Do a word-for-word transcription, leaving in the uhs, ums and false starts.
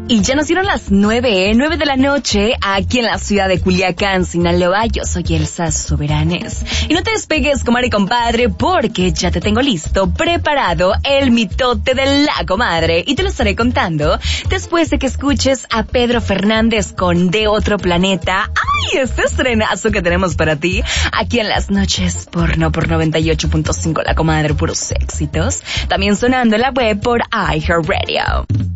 Y ya nos dieron las nueve, nueve de la noche, aquí en la ciudad de Culiacán, Sinaloa. Yo soy Elsa Soberanes. Y no te despegues, comadre y compadre, porque ya te tengo listo, preparado, el mitote de la comadre. Y te lo estaré contando después de que escuches a Pedro Fernández con De Otro Planeta. ¡Ay, este estrenazo que tenemos para ti! Aquí en las noches porno por noventa y ocho punto cinco, la comadre, puros éxitos. También sonando en la web por iHeartRadio.